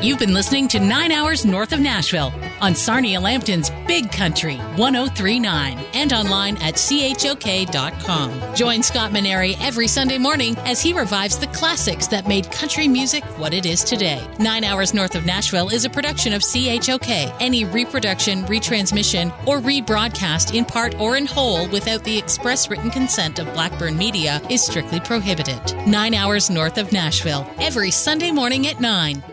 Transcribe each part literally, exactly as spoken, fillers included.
You've been listening to Nine Hours North of Nashville on Sarnia Lambton's Big Country one oh three point nine and online at C H O K dot com. Join Scott Maneri every Sunday morning as he revives the classics that made country music what it is today. Nine Hours North of Nashville is a production of C H O K. Any reproduction, retransmission, or rebroadcast in part or in whole without the express written consent of Blackburn Media is strictly prohibited. Nine Hours North of Nashville, every Sunday morning at nine.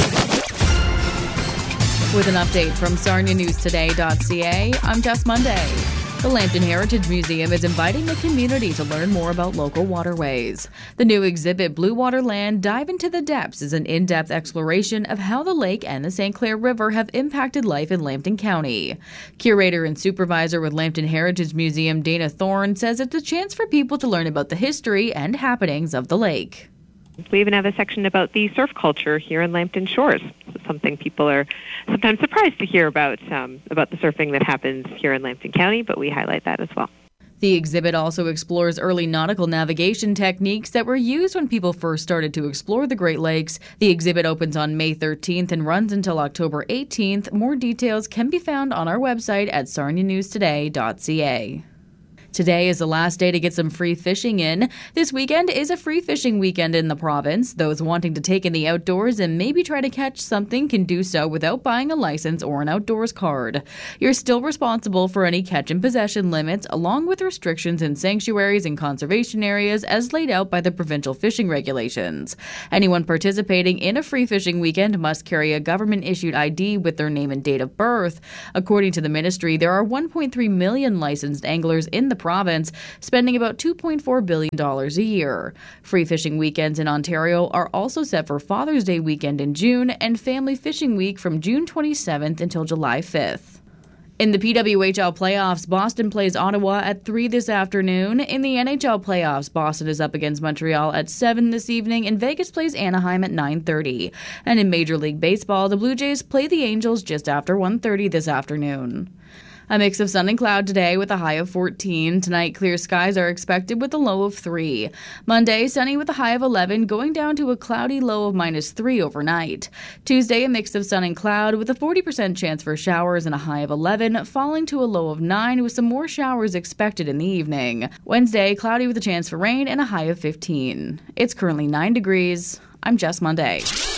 With an update from Sarnia News Today dot C A, I'm Jess Monday. The Lambton Heritage Museum is inviting the community to learn more about local waterways. The new exhibit, Blue Water Land, Dive into the Depths, is an in-depth exploration of how the lake and the Saint Clair River have impacted life in Lambton County. Curator and supervisor with Lambton Heritage Museum, Dana Thorne, says it's a chance for people to learn about the history and happenings of the lake. We even have a section about the surf culture here in Lambton Shores. It's something people are sometimes surprised to hear about, um, about the surfing that happens here in Lambton County, but we highlight that as well. The exhibit also explores early nautical navigation techniques that were used when people first started to explore the Great Lakes. The exhibit opens on May thirteenth and runs until October eighteenth. More details can be found on our website at Sarnia News Today dot C A. Today is the last day to get some free fishing in. This weekend is a free fishing weekend in the province. Those wanting to take in the outdoors and maybe try to catch something can do so without buying a license or an outdoors card. You're still responsible for any catch and possession limits, along with restrictions in sanctuaries and conservation areas as laid out by the provincial fishing regulations. Anyone participating in a free fishing weekend must carry a government-issued I D with their name and date of birth. According to the ministry, there are one point three million licensed anglers in the province, spending about two point four billion dollars a year. Free fishing weekends in Ontario are also set for Father's Day weekend in June and Family Fishing Week from June twenty-seventh until July fifth. In the P W H L playoffs, Boston plays Ottawa at three this afternoon. In the N H L playoffs, Boston is up against Montreal at seven this evening, and Vegas plays Anaheim at nine thirty. And in Major League Baseball, the Blue Jays play the Angels just after one thirty this afternoon. A mix of sun and cloud today with a high of fourteen. Tonight, clear skies are expected with a low of three. Monday, sunny with a high of eleven, going down to a cloudy low of minus three overnight. Tuesday, a mix of sun and cloud with a forty percent chance for showers and a high of eleven, falling to a low of nine with some more showers expected in the evening. Wednesday, cloudy with a chance for rain and a high of fifteen. It's currently nine degrees. I'm Jess Monday.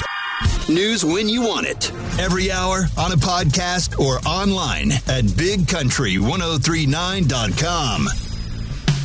News when you want it. Every hour on a podcast or online at big country ten thirty-nine dot com.